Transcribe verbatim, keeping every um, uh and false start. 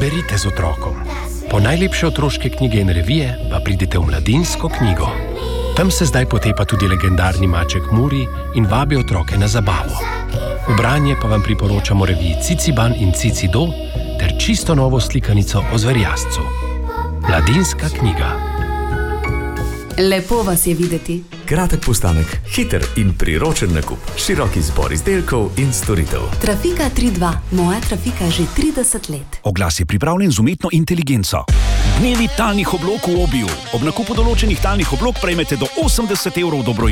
berite z otrokom. Po najlepše otroške knjige in revije pa pridite v Mladinsko knjigo. Tam se zdaj potepa tudi legendarni maček Muri in vabi otroke na zabavo. V branje pa vam priporočamo reviji Ciciban in Cicido ter čisto novo slikanico o zverjascu. Mladinska knjiga. Lepo vas je videti. Kratek postanek, hiter in priročen nakup, širok izbor izdelkov in storitev. Trafika tri dva, moja Trafika že trideset let. Oglas je pripravljen z umetno inteligenco. Dnevi talnih oblog v Obiju. Ob nakupu določenih talnih oblog prejmete do osemdeset evrov dobro